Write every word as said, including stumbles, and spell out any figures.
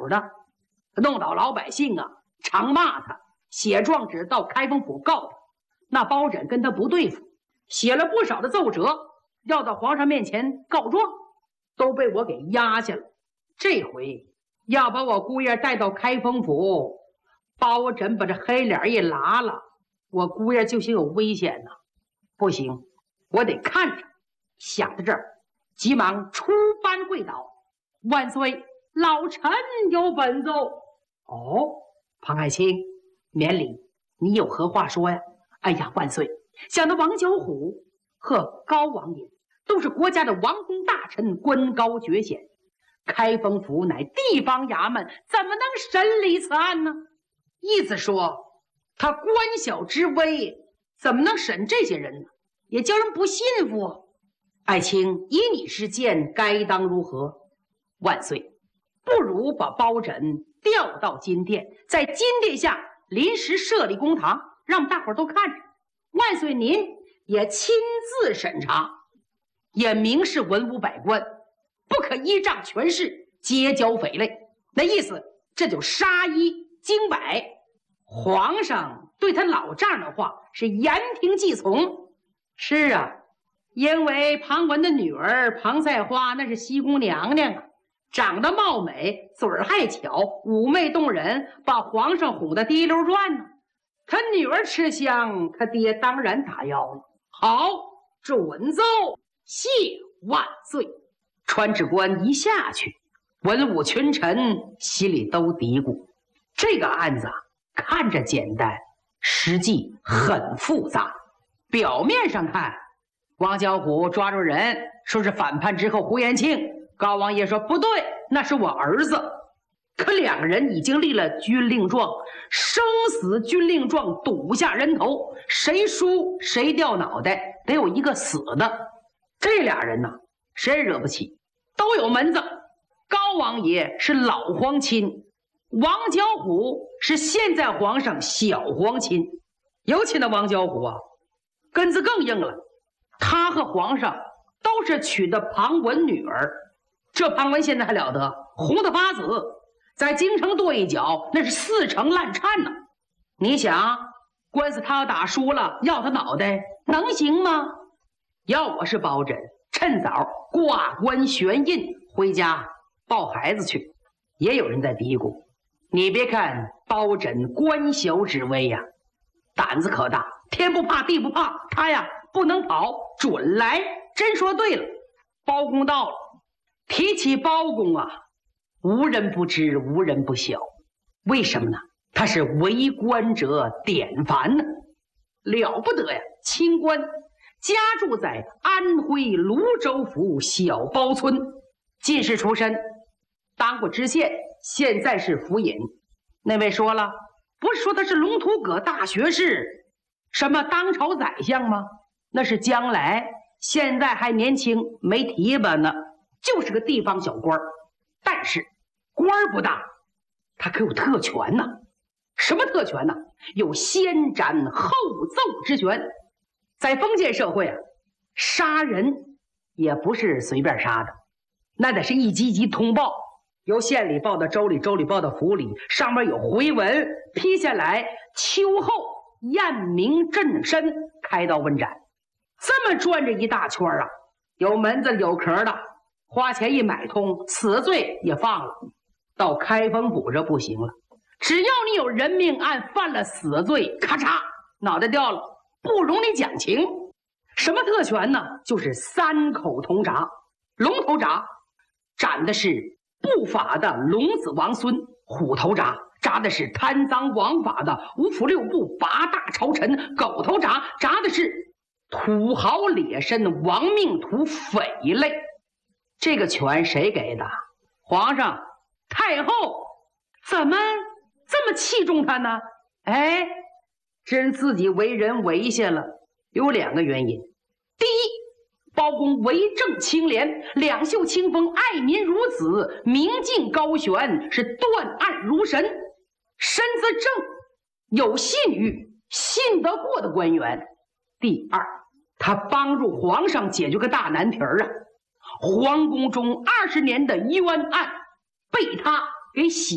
的，弄倒老百姓啊，常骂他，写状纸到开封府告他。那包拯跟他不对付，写了不少的奏折，要到皇上面前告状，都被我给压下了。这回要把我姑爷带到开封府，包拯把这黑脸一拉了，我姑爷就些有危险呐、啊。不行，我得看着。想到这儿，急忙出班跪倒，万岁，老臣有本奏。哦，庞爱卿，免礼，你有何话说呀？哎呀，万岁，想到王小虎和高王爷都是国家的王公大臣，官高爵显，开封府乃地方衙门，怎么能审理此案呢？意思说他官小之微，怎么能审这些人呢？也叫人不信服啊。爱卿，以你之见，该当如何？万岁，不如把包拯调到金殿，在金殿下临时设立公堂，让大伙儿都看着。万岁您也亲自审查，也明示文武百官，不可依仗权势结交匪类。那意思这就杀一儆百。皇上对他老丈人的话是言听计从。是啊，因为庞文的女儿庞赛花那是西宫娘娘啊，长得貌美，嘴儿还巧，妩媚动人，把皇上哄得滴溜转呢。他女儿吃香，他爹当然打腰了。好，准奏，谢万岁。传旨官一下去，文武群臣心里都嘀咕：这个案子啊，看着简单，实际很复杂。表面上看，王小虎抓住人，说是反叛之后胡延庆，高王爷说不对，那是我儿子。可两个人已经立了军令状，生死军令状赌下人头，谁输谁掉脑袋，得有一个死的。这俩人呢，谁也惹不起，都有门子。高王爷是老皇亲，王小虎是现在皇上小皇亲。尤其那王小虎啊，根子更硬了，他和皇上都是娶的庞文女儿。这庞文现在还了得，红得发紫，在京城跺一脚，那是四成烂颤呢。你想，官司他要打输了，要他脑袋能行吗？要我是包拯，趁早挂冠悬印，回家抱孩子去。也有人在嘀咕，你别看包拯官小之威呀，胆子可大，天不怕地不怕，他呀不能跑，准来。真说对了，包公到了。提起包公啊，无人不知，无人不晓。为什么呢？他是为官者典范呢，了不得呀！清官，家住在安徽泸州府小包村，进士出身，当过知县，现在是府尹。那位说了，不是说他是龙图阁大学士，什么当朝宰相吗？那是将来，现在还年轻，没提拔呢，就是个地方小官。但是官不大，他可有特权呢。什么特权呢？有先斩后奏之权。在封建社会啊，杀人也不是随便杀的，那得是一级一级通报，由县里报到州里，州里报到府里，上面有回文批下来，秋后验明正身，开刀问斩。这么转着一大圈啊，有门子有壳的，花钱一买通，死罪也放了。到开封府这不行了，只要你有人命案犯了死罪，咔嚓脑袋掉了，不容你讲情。什么特权呢？就是三口铜铡。龙头铡斩的是不法的龙子王孙，虎头铡铡的是贪赃枉法的五府六部八大朝臣，狗头铡铡的是土豪劣绅亡命土匪类。这个权谁给的？皇上太后。怎么这么器重他呢？哎，这人自己为人为下了，有两个原因。第一，包公为政清廉，两袖清风，爱民如子，明镜高悬，是断案如神，身子正，有信誉，信得过的官员。第二，他帮助皇上解决个大难题儿啊，皇宫中二十年的冤案被他给洗